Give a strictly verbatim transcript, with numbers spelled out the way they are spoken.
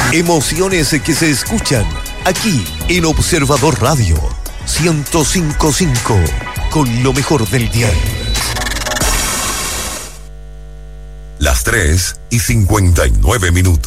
Emociones que se escuchan aquí en Observador Radio ciento cinco punto cinco, con lo mejor del día. Las tres y cincuenta y nueve minutos.